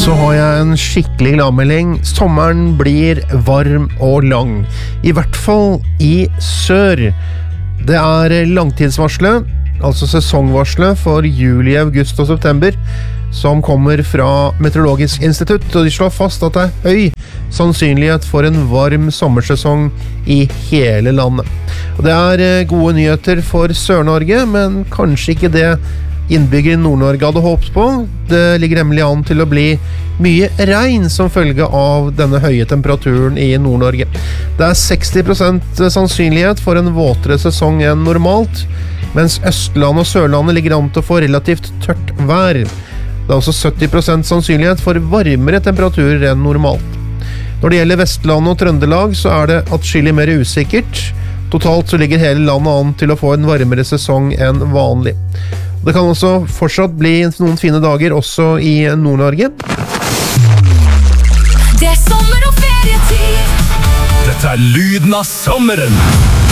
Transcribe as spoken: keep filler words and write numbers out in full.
Så har jeg en skikkelig gladmelding. Sommeren blir varm og lang. I hvert fall i sør. Det er langtidsvarslet, altså sesongvarslet for juli, august og september, som kommer fra Meteorologisk institutt, og de slår fast at det er høy sannsynlighet for en varm sommersesong i hele landet. Og det er gode nyheter for Sør-Norge, men kanskje ikke det innbyggere i Nord-Norge hadde håpet på. Det ligger nemlig an til å bli mye regn som følge av denne høye temperaturen i Nord-Norge. Det er seksti prosent sannsynlighet for en våtere sesong enn normalt, mens Østlandet og Sørlandet ligger an til å få relativt tørt vær. Det er også sytti prosent sannsynlighet for varmere temperaturer enn normalt. Når det gjelder Vestlandet og Trøndelag, så er det atskillig mer usikkert. Totalt så ligger hele landet an til å få en varmere sesong enn vanlig. Det kan også fortsatt bli noen fine dager også i Nord-Norge. Det er sommer og ferietid. Dette er lyden av sommeren.